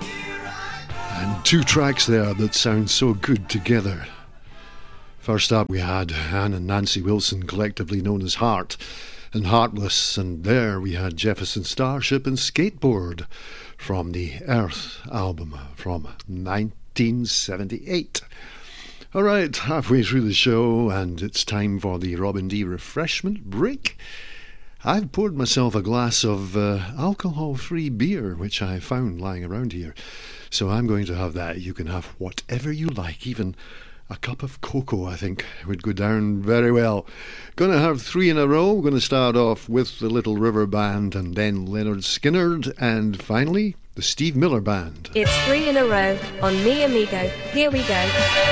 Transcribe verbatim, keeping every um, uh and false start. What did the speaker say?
And two tracks there that sound so good together. First up we had Anne and Nancy Wilson, collectively known as Heart and Heartless, and there we had Jefferson Starship and Skateboard from the Earth album from nineteen seventy-eight. Alright, halfway through the show and it's time for the Robin D refreshment break. I've poured myself a glass of uh, alcohol-free beer, which I found lying around here. So I'm going to have that. You can have whatever you like, even a cup of cocoa, I think, would go down very well. Going to have three in a row. We're going to start off with the Little River Band and then Leonard Skinnard and finally the Steve Miller Band. It's three in a row on Mi Amigo. Here we go.